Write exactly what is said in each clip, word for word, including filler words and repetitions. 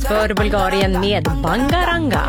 för Bulgarien med Bangaranga.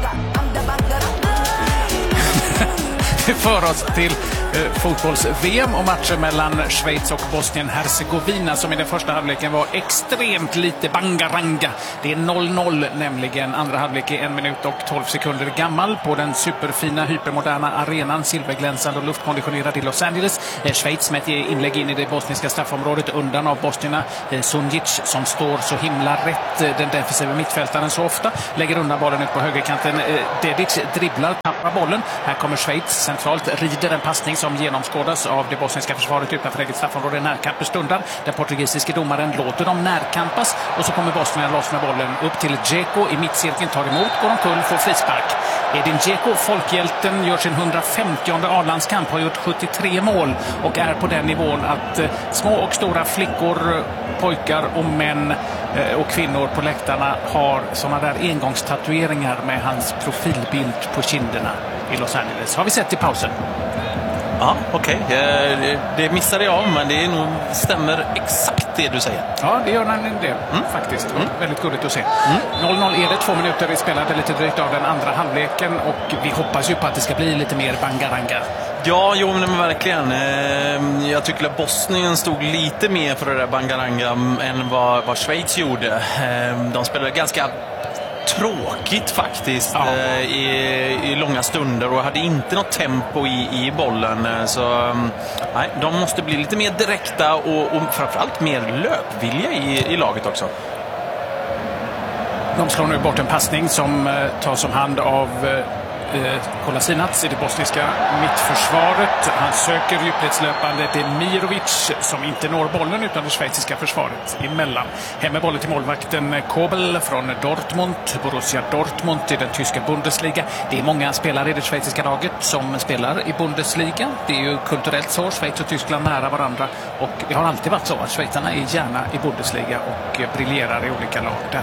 Det för oss till eh, fotbolls-V M och matchen mellan Schweiz och Bosnien-Hercegovina som i den första halvleken var extremt lite bangaranga. Det är noll noll nämligen. Andra halvlek är en minut och tolv sekunder gammal på den superfina, hypermoderna arenan, silverglänsande och luftkonditionerad i Los Angeles. Eh, Schweiz med ett inlägg in i det bosniska straffområdet undan av bosnierna. Eh, Sunjic som står så himla rätt, eh, den defensiva mittfältaren så ofta, lägger undan bollen ut på högerkanten. Eh, Dedic dribblar, tappar bollen. Här kommer Schweiz centralt, rider en passning som genomskådas av det bosniska försvaret utanför eget straffområde. Närkamper stundar. Den portugisiske domaren låter dem närkampas och så kommer Bosnien loss med bollen upp till Dzeko i mittcirkeln, tar emot, går omkull, får frispark. Edin Dzeko, folkhjälten, gör sin hundrafemtionde A-landskamp, har gjort sjuttiotre mål och är på den nivån att eh, små och stora flickor, pojkar och män eh, och kvinnor på läktarna har sådana där engångstatueringar med hans profilbild på kinderna i Los Angeles. Har vi sett i pausen? Ja, okej. Okay. Det missade jag, men det är nog, stämmer exakt det du säger. Ja, det gör han en del mm. faktiskt. Mm. Väldigt gulligt att se. Mm. noll noll är det, två minuter vi spelade lite drygt av den andra halvleken och vi hoppas ju på att det ska bli lite mer bangaranga. Ja, jo, men verkligen. Jag tycker att Bosnien stod lite mer för det där bangaranga än vad, vad Schweiz gjorde. De spelade ganska tråkigt faktiskt, ja. eh, i, i långa stunder och hade inte något tempo i, i bollen. Så nej, de måste bli lite mer direkta och, och framförallt mer löpvilja i, i laget också. De slår nu bort en passning som eh, tas om hand av eh, Kolasinac i det bosniska mittförsvaret. Han söker djupledslöpande Demirovic som inte når bollen utan det schweiziska försvaret emellan. Hem med bollen till målvakten Kobel från Dortmund, Borussia Dortmund i den tyska Bundesliga. Det är många spelare i det schweiziska laget som spelar i Bundesliga. Det är ju kulturellt så, Schweiz och Tyskland nära varandra och det har alltid varit så att schweizarna är gärna i Bundesliga och briljerar i olika lag där.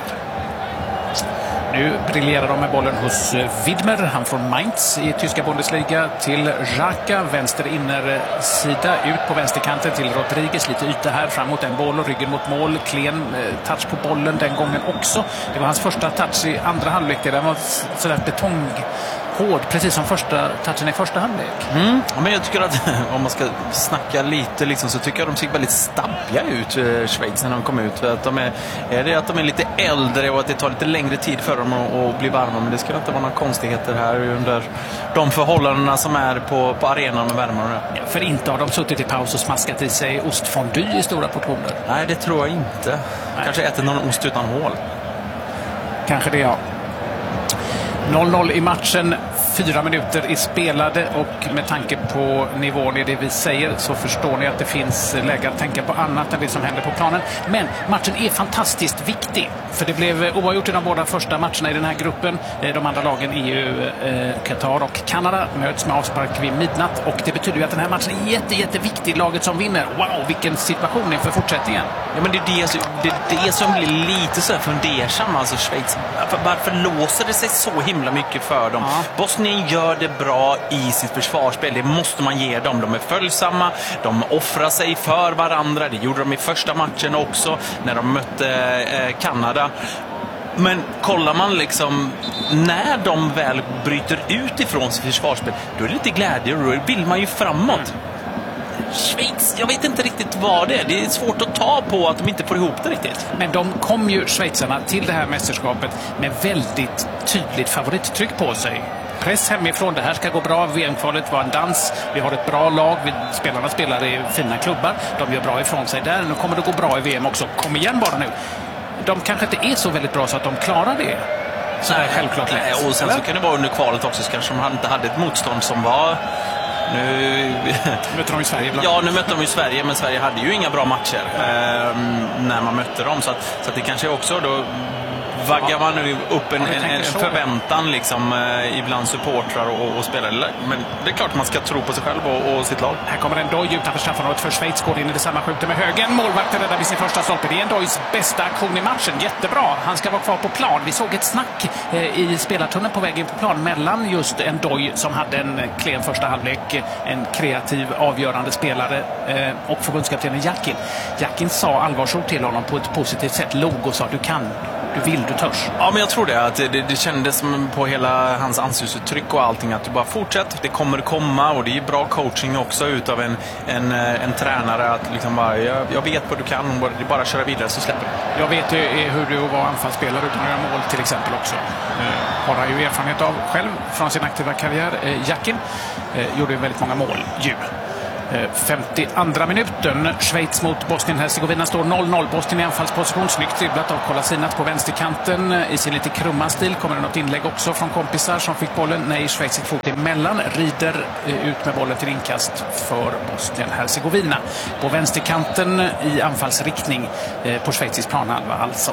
Nu briljerar de med bollen hos Widmer, han från Mainz i tyska Bundesliga, till Xhaka, vänster innersida, ut på vänsterkanten till Rodriguez, lite yta här fram mot en boll och ryggen mot mål. Klen touch på bollen den gången också. Det var hans första touch i andra halvlek, den var sådär betong hård, precis som första touchen i första halvlek. Mm. Ja, men jag tycker att om man ska snacka lite liksom, så tycker jag att de ser väldigt stabbiga ut, eh, Schweiz, när de kom ut. Att de är, är det att de är lite äldre och att det tar lite längre tid för dem att, att bli varma, men det ska inte vara några konstigheter här under de förhållandena som är på, på arenan med värmarna. Ja, för inte har de suttit i paus och smaskat i sig ostfondy i stora portioner. Nej, det tror jag inte. Nej. Kanske ätit någon ost utan hål. Kanske det, ja. noll noll i matchen, fyra minuter i spelade och med tanke på nivån i det vi säger så förstår ni att det finns läge att tänka på annat än det som händer på planen. Men matchen är fantastiskt viktig för det blev oavgjort i de båda första matcherna i den här gruppen. De andra lagen E U, Qatar och Kanada möts med avspark vid midnatt och det betyder ju att den här matchen är jätte, jätteviktig. Laget som vinner, wow, vilken situation inför fortsättningen. Ja, men det är det, det, är det som blir lite så här fundersam, alltså Schweiz. Varför, varför låser det sig så himla mycket för dem? Ja. Bosnien gör det bra i sitt försvarsspel. Det måste man ge dem. De är följsamma. De offrar sig för varandra. Det gjorde de i första matchen också när de mötte eh, Kanada. Men kollar man liksom när de väl bryter ut ifrån sitt försvarsspel, då är det lite glädje och då vill man ju framåt. Mm. Schweiz, jag vet inte riktigt vad det är. Det är svårt att ta på att de inte får ihop det riktigt. Men de kom ju, schweizarna, till det här mästerskapet med väldigt tydligt favorittryck på sig. Press hemifrån, det här ska gå bra. V M-kvalet var en dans. Vi har ett bra lag. Spelarna spelar i fina klubbar. De gör bra ifrån sig där. Nu kommer det gå bra i V M också. Kom igen bara nu. De kanske inte är så väldigt bra så att de klarar det. Så nej, det är självklart lätt. Nej, och sen så kan det vara under kvalet också så kanske de inte hade ett motstånd som var... Nu mötte de i Sverige ibland. Ja, nu mötte de i Sverige, men Sverige hade ju inga bra matcher eh, när man mötte dem. Så att, så att det kanske också då vaggar man nu upp en, en, en förväntan liksom, eh, ibland supportrar och, och spelare. Men det är klart man ska tro på sig själv och, och sitt lag. Här kommer en Doj utanför straffområdet för Schweiz, går in i det samma skjuter med högen. Målvakten räddar vid sin första stolpe. Det är en Dojs bästa aktion i matchen. Jättebra. Han ska vara kvar på plan. Vi såg ett snack eh, i spelartunneln på vägen på plan mellan just en Doj som hade en klen första halvlek, en kreativ, avgörande spelare eh, och förbundskaptenen Jakin. Jakin sa allvarsord till honom på ett positivt sätt. Log och sa du kan Du vill, du törs. Ja, men jag tror det. Att det, det kändes som på hela hans ansiktsuttryck och allting att du bara fortsätt. Det kommer komma och det är bra coaching också utav en, en, en tränare att liksom bara, jag, jag vet vad du kan, det är bara att köra vidare så släpper du. Jag vet ju hur du var anfallsspelare utan att göra mål till exempel också. Eh, har han ju erfarenhet av själv från sin aktiva karriär. Eh, Jakin eh, gjorde väldigt många mål ju. femtioandra minuten. Schweiz mot Bosnien-Hercegovina står noll noll. Bosnien i anfallsposition. Snyggt dribblat av Kolasinac på vänsterkanten. I sin lite krumma stil kommer det något inlägg också från kompisar som fick bollen. Nej, Schweiz sitt fot emellan. Rider ut med bollen till inkast för Bosnien-Hercegovina. På vänsterkanten i anfallsriktning på schweizisk planhalva alltså.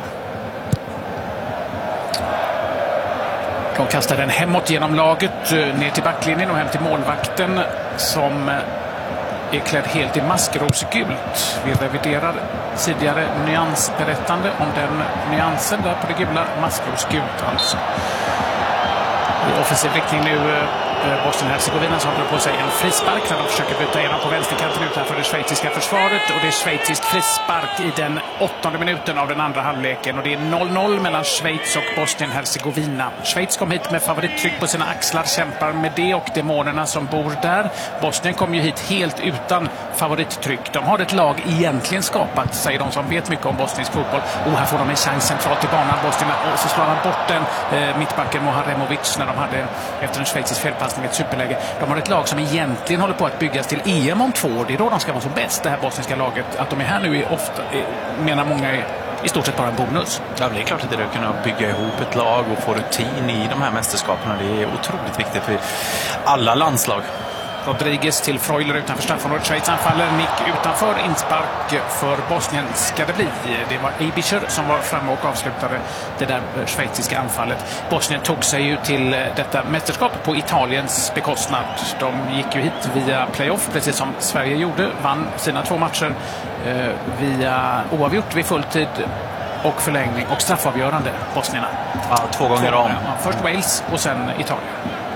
De kastar den hemåt genom laget ner till backlinjen och hem till målvakten som är klädd helt i maskrosgult. Vi reviderar tidigare nyansberättande om den nyansen där på det gula. Maskrosgult alltså. I offensiv riktning nu Bosnien-Hercegovina som håller på sig en frispark när de försöker bryta igenom på vänsterkanten utanför det schweiziska försvaret. Och det är schweiziskt frispark i den åttonde minuten av den andra halvleken. Och det är noll noll mellan Schweiz och Bosnien-Hercegovina. Schweiz kom hit med favorittryck på sina axlar, kämpar med det och demonerna som bor där. Bosnien kom ju hit helt utan favorittryck. De har ett lag egentligen skapat, säger de som vet mycket om bosnisk fotboll. Och här får de en chans centralt i banan. Bosnien, och så slår han bort den eh, mittbacken Moharemovic när de hade efter en schweizisk felpassning ett superläge. De har ett lag som egentligen håller på att byggas till E M om två år. Det är då de ska vara som bäst, det här bosniska laget. Att de är här nu är ofta, är, menar många, är i stort sett bara en bonus. Ja, det är klart att det är att kunna bygga ihop ett lag och få rutin i de här mästerskaperna. Det är otroligt viktigt för alla landslag. Rodriguez till Freuler utanför straffområdet. Schweiz anfaller. Nick utanför. Inspark för Bosnien ska det bli. Det var Eibischer som var framme och avslutade det där schweiziska anfallet. Bosnien tog sig ju till detta mästerskap på Italiens bekostnad. De gick ju hit via playoff, precis som Sverige gjorde. Vann sina två matcher eh, via oavgjort vid fulltid och förlängning och straffavgörande, bosnierna. Ja, två gånger om. Ja, först Wales och sen Italien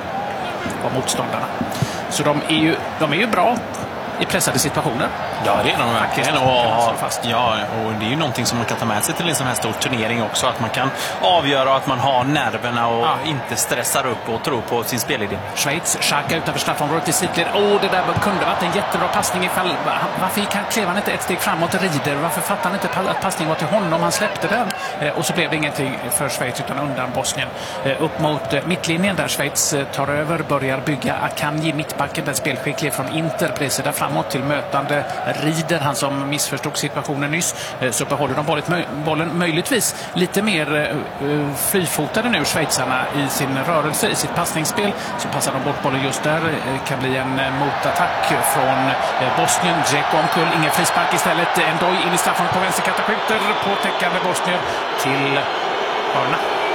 var motståndarna. Så de är ju, de är ju bra i pressade situationer. Ja, det är de verkligen. Och, ja, och det är ju någonting som man kan ta med sig till en sån här stor turnering också. Att man kan avgöra att man har nerverna och ja. inte stressar upp och tror på sin spelidé. Schweiz, Xhaka utanför straffområdet i sidled. Åh, oh, det där kunde varit en jättebra passning ifall... Varför gick han, klev han inte ett steg framåt Rider? Varför fattade han inte att passningen var till honom? Han släppte den. Eh, och så blev det ingenting för Schweiz utan undan Bosnien. Eh, upp mot eh, mittlinjen där Schweiz eh, tar över, börjar bygga Akanji, mittbacken, den spelskicklig från Inter. Precis där framåt till mötande Rider, han som missförstod situationen nyss. Eh, så behåller de bollen, mö bollen möjligtvis lite mer eh, frifotade nu, schweizarna, i sin rörelse, i sitt passningsspel. Så passar de bort bollen just där. Eh, kan bli en eh, motattack från eh, Bosnien. Dzeko omkull, ingen frispark istället. Endoy in i straffområdet på vänsterkanten, skjuter på täckande Bosnien till hörna.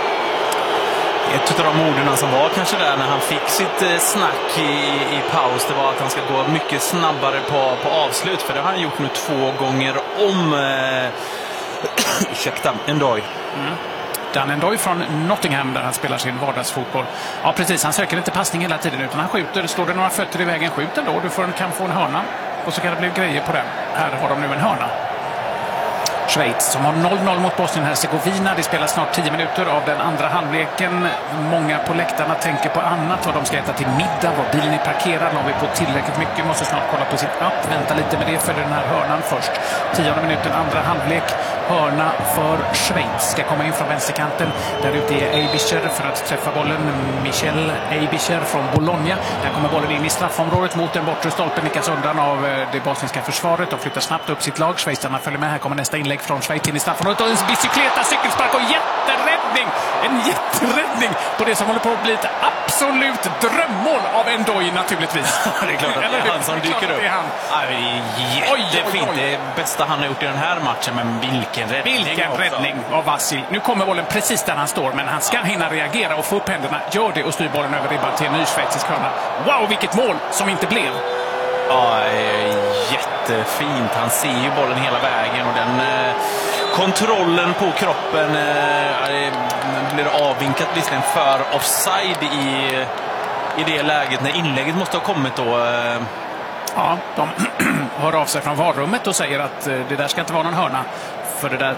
Ett av de orden som var kanske där när han fick sitt snack i, i paus, det var att han ska gå mycket snabbare på, på avslut. För det har han gjort nu två gånger om. Eh, ursäkta, Endoy. Mm. Dan Endoy från Nottingham där han spelar sin vardagsfotboll. Ja, precis. Han söker inte passning hela tiden utan han skjuter. Står det några fötter i vägen, skjut ändå. Du får, kan få en hörna. Och så kan det bli grejer på den. Här har de nu en hörna. Schweiz som har noll noll mot Bosnien-Hercegovina. Det spelar snart tio minuter av den andra halvleken. Många på läktarna tänker på annat. Vad de ska äta till middag, var bilen är parkerad. Har vi på tillräckligt mycket, måste snart kolla på sitt app. Vänta lite med det för den här hörnan först. Tionde minuten, andra halvlek. Hörna för Schweiz. Ska komma in från vänsterkanten. Där ute är Eibischer för att träffa bollen. Michel Eibischer från Bologna. Där kommer bollen in i straffområdet mot den bortre stolpen. Nickas undan av det bosniska försvaret och flyttar snabbt upp sitt lag. Schweizarna följer med. Här kommer nästa inlägg från Schweiz in i straffområdet. Och en bicykleta, cykelspark och jätteräddning. En jätteräddning på det som håller på att bli ett absolut drömmål av Endoy naturligtvis. Det är klart att det är han som dyker upp. Det är han. Ja, det är jättefint. Det bästa han har gjort i den här matchen, men vilken räddning. Vilken också. räddning av Vasil. Nu kommer bollen precis där han står, men han ska hinna reagera och få upp händerna. Gör det och styr bollen över ribban till en ny schweizisk hörna. Wow, vilket mål som inte blev. Ja, jättefint. Han ser ju bollen hela vägen och den eh, kontrollen på kroppen eh, blir avvinkat visserligen för offside i, i det läget när inlägget måste ha kommit då. Eh. Ja, de hör av sig från varummet och säger att det där ska inte vara någon hörna. För det där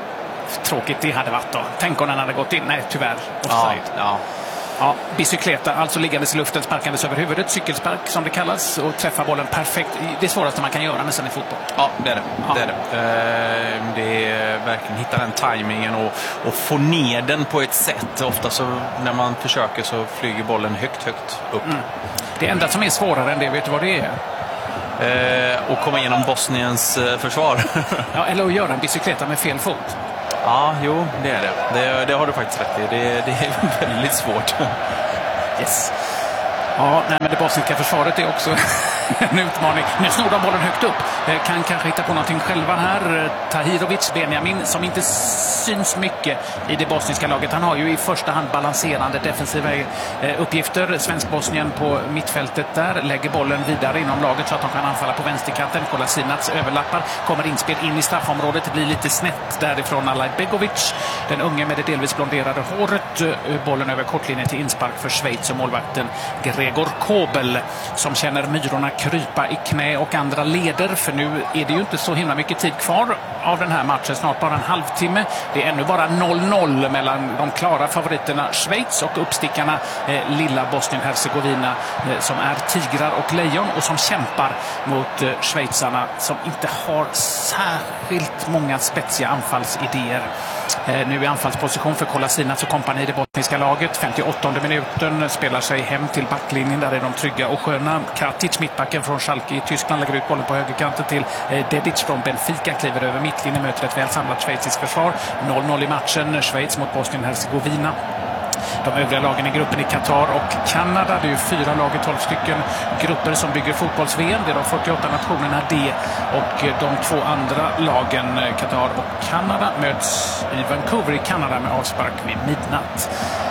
tråkigt det hade varit då. Tänk om den hade gått in. Nej, tyvärr. Offside. Ja, ja. Ja, bicykleta, alltså liggandes i luften, sparkandes över huvudet, cykelspark som det kallas, och träffa bollen perfekt. Det är svåraste man kan göra nästan i fotboll. Ja, det är det. Ja. Det är det. Eh, det är verkligen hitta den tajmingen och, och få ner den på ett sätt. Ofta så när man försöker så flyger bollen högt, högt upp. Mm. Det enda som är svårare än det, vet du vad det är? Eh, och komma igenom Bosniens eh, försvar. Ja, eller att göra en bicykleta med fel fot. Ja, jo, det är det. Det, det har du faktiskt rätt i. Det, det är väldigt svårt. Yes. Ja, nej, men det bosniska försvaret är också en utmaning. Nu snor de bollen högt upp. Kan kanske hitta på någonting själva här. Tahirovic, Benjamin, som inte syns mycket i det bosniska laget. Han har ju i första hand balanserande defensiva uppgifter. Svensk-Bosnien på mittfältet där lägger bollen vidare inom laget så att de kan anfalla på vänsterkanten. Kolasinac överlappar, kommer inspel in i straffområdet. Det blir lite snett därifrån Alaj Begovic, den unge med det delvis blonderade håret. Bollen över kortlinjen till inspark för Schweiz och målvakten Gregor Kobel, som känner myrorna krypa i knä och andra leder, för nu är det ju inte så himla mycket tid kvar av den här matchen, snart bara en halvtimme. Det är ännu bara noll noll mellan de klara favoriterna Schweiz och uppstickarna eh, lilla Bosnien-Herzegovina eh, som är tigrar och lejon och som kämpar mot eh, schweizarna som inte har särskilt många spetsiga anfallsidéer. Eh, nu i anfallsposition för Kolasinac och kompani i det bosniska laget. femtioåttonde minuten spelar sig hem till backlinjen, där är de trygga och sköna. Kratic, mittbacken från Schalke i Tyskland, lägger ut bollen på högerkanten till eh, Dedic från Benfica, kliver över mittlinjen, möter ett väl samlat schweiziskt försvar. noll noll i matchen, Schweiz mot Bosnien-Herzegovina. De övriga lagen i gruppen i Qatar och Kanada. Det är ju fyra lag i tolv stycken grupper som bygger fotbolls-V M. Det är de fyrtioåtta nationerna D. Och de två andra lagen, Qatar och Kanada, möts i Vancouver i Kanada med avspark vid midnatt.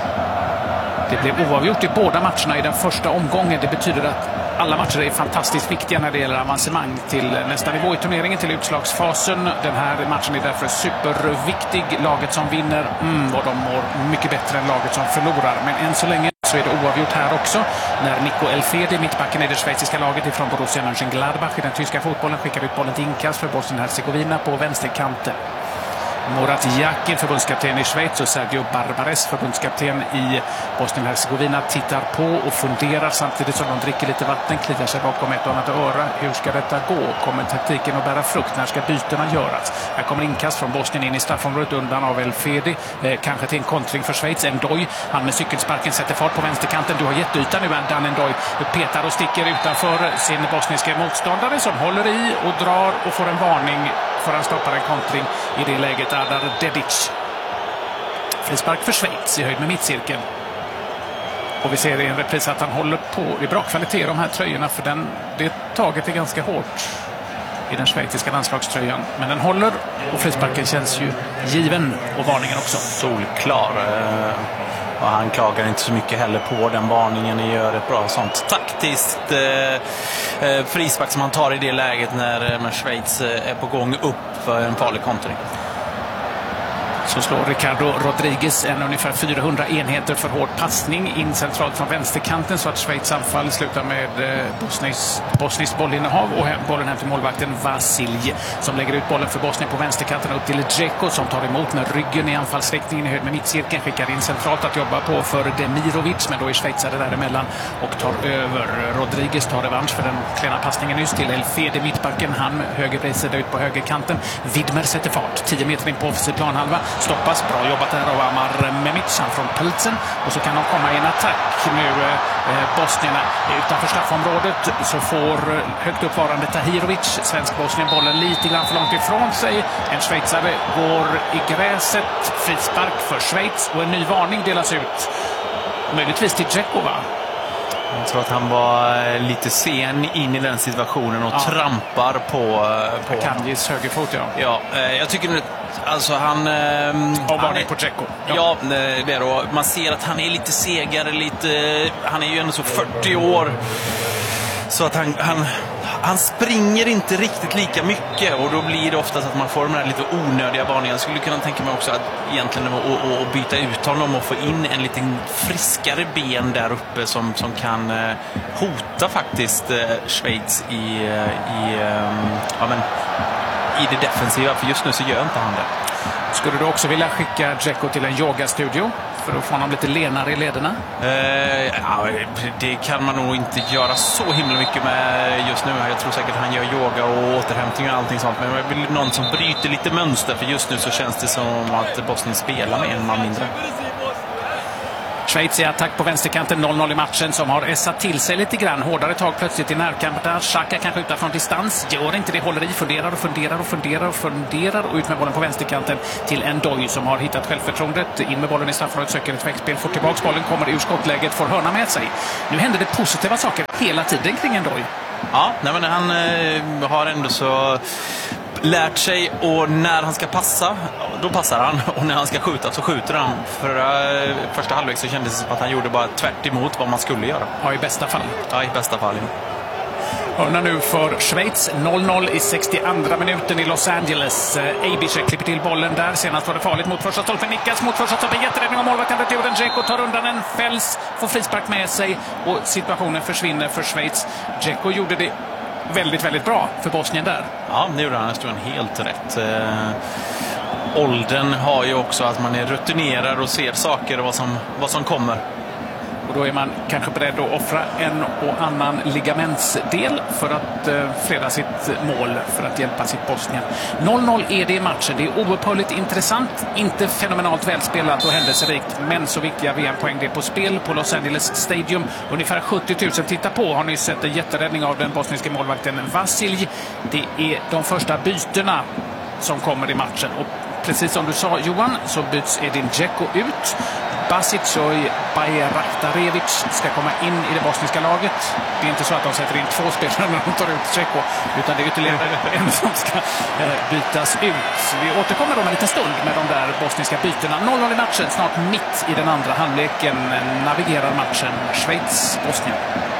Det blev oavgjort i båda matcherna i den första omgången. Det betyder att alla matcher är fantastiskt viktiga när det gäller avancemang till nästa nivå i turneringen, till utslagsfasen. Den här matchen är därför superviktig. Laget som vinner, mm, vad de mår mycket bättre än laget som förlorar. Men än så länge så är det oavgjort här också. När Nico Elfedi, mittbacken i det schweiziska laget ifrån Borussia Mönchengladbach i den tyska fotbollen, skickar ut bollen till inkast för Bosnien-Herzegovina på vänsterkanten. Murat Yakin, förbundskapten i Schweiz, och Sergio Barbares, förbundskapten i Bosnien-Herzegovina, tittar på och funderar samtidigt som de dricker lite vatten, kliar sig bakom ett och annat öra. Hur ska detta gå? Kommer taktiken att bära frukt? När ska bytena göras? Här kommer inkast från Bosnien in i straffområdet undan av Elfedi. Eh, kanske till en kontring för Schweiz. Ndoye, han med cykelsparken, sätter fart på vänsterkanten. Du har jätteyta nu, Dan Ndoye petar och sticker utanför sin bosniska motståndare som håller i och drar och får en varning för han stoppar en kontring i det läget. Adar Dedic. Frispark för Schweiz i höjd med mittcirkeln. Och vi ser i en repris att han håller på. Det är bra kvalitet i de här tröjorna, för den, det taget är ganska hårt i den schweiziska landslagströjan. Men den håller och frisparken känns ju given, och varningen också. Solklar. Och han klagar inte så mycket heller på den varningen. Ni gör ett bra sånt taktiskt eh, frispark som han tar i det läget när, när Schweiz är på gång upp för en farlig kontring. Så slår Ricardo Rodriguez en ungefär fyrahundra enheter för hård passning in centralt från vänsterkanten, så att Schweiz anfall slutar med Bosniens, Bosniens bollinnehav och bollen hem till målvakten Vasilj, som lägger ut bollen för Bosnien på vänsterkanten upp till Dzeko, som tar emot med ryggen i anfallsriktningen i höjd med mittcirkeln, skickar in centralt att jobba på för Demirovic, men då är schweizare däremellan och tar över. Rodriguez tar revansch för den klena passningen nyss till Elfedi, mittbacken, han högerbredsida ut på högerkanten. Widmer sätter fart, tio meter in på offensiv planhalva. Stoppas, bra jobbat där av Amar Memic från Pilsen, och så kan de komma i en attack nu. eh, Bosnierna utanför straffområdet, så får högt uppvarande Tahirovic, svensk-Bosnien, bollen lite grann för långt ifrån sig. En schweizare går i gräset, frispark för Schweiz, och en ny varning delas ut, möjligtvis till Dzeko, va? Jag tror att han var lite sen in i den situationen och ja. trampar på... på Kanjis högerfot, ja. Ja, jag tycker nu, alltså han... Och varning på Dzeko. Ja, ja det är då. Man ser att han är lite segare, lite... Han är ju ändå så fyrtio år. Så att han... han Han springer inte riktigt lika mycket, och då blir det oftast att man får de här lite onödiga varningarna. Jag skulle kunna tänka mig också att egentligen att, att byta ut honom och få in en lite friskare ben där uppe som, som kan hota faktiskt Schweiz i, i, ja, men, i det defensiva, för just nu så gör inte han det. Skulle du också vilja skicka Dzeko till en yogastudio för att få honom lite lenare i lederna? Eh, ja, det kan man nog inte göra så himla mycket med just nu. Jag tror säkert han gör yoga och återhämtning och allting sånt. Men jag vill någon som bryter lite mönster, för just nu så känns det som att Bosnien spelar med en man mindre. Schweiz i attack på vänsterkanten, noll noll i matchen, som har essat till sig lite grann. Hårdare tag plötsligt i närkampen. Xhaka kan skjuta från distans. Gör inte det, håller i, funderar och funderar och funderar och funderar och ut med bollen på vänsterkanten till Ndoye som har hittat självförtroendet. In med bollen i straffområdet, söker ett väggspel, får tillbaks bollen, kommer ur skottläget, får hörna med sig. Nu händer det positiva saker hela tiden kring Ndoye. Ja, nej, men han eh, har ändå så lärt sig, och när han ska passa, då passar han, och när han ska skjuta så skjuter han. För uh, första halvlek så kändes det som att han gjorde bara tvärt emot vad man skulle göra. Ja, i bästa fall. Ja, i bästa fall. Ja. Hörna nu för Schweiz, noll noll i sextioandra minuten i Los Angeles. Abišek klipper till bollen där. Senast var det farligt mot första stolpen. Nickas mot första stolpen. Jätteräddning av målvakten. Returen. Dzeko tar undan en, fälls, får frispark med sig och situationen försvinner för Schweiz. Dzeko gjorde det väldigt, väldigt bra för Bosnien där. Ja, nu gjorde han nästan helt rätt. Eh, åldern har ju också att man är rutinerad och ser saker och vad som, vad som kommer. Och då är man kanske beredd att offra en och annan ligamentsdel för att eh, freda sitt mål, för att hjälpa sitt Bosnien. noll noll är det i matchen. Det är oupphörligt intressant, inte fenomenalt välspelat och händelserikt, men så viktiga V M-poäng det är på spel på Los Angeles Stadium. Ungefär sjuttio tusen tittar på. Har ni sett en jätteräddning av den bosniska målvakten Vasilj. Det är de första bytena som kommer i matchen. Och precis som du sa, Johan, så byts Edin Dzeko ut. Basic och Bajraktarevic ska komma in i det bosniska laget. Det är inte så att de sätter in två spelare när de tar ut Dzeko, utan det är ytterligare en som ska bytas ut. Vi återkommer om en liten stund med de där bosniska bytena. noll noll i matchen, snart mitt i den andra halvleken navigerar matchen Schweiz-Bosnien.